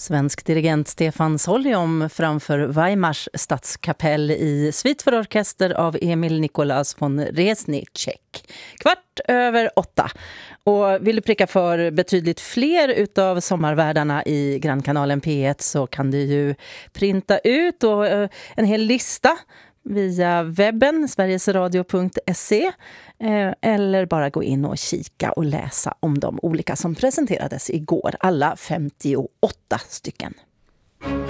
Svensk dirigent Stefan Solliom framför Weimars stadskapell i svit för orkester av Emil Nikolaus von Reznicek. 7:15. Och vill du pricka för betydligt fler utav sommarvärdarna i Grannkanalen P1 så kan du ju printa ut en hel lista via webben sverigesradio.se eller bara gå in och kika och läsa om de olika som presenterades igår. Alla 58 stycken.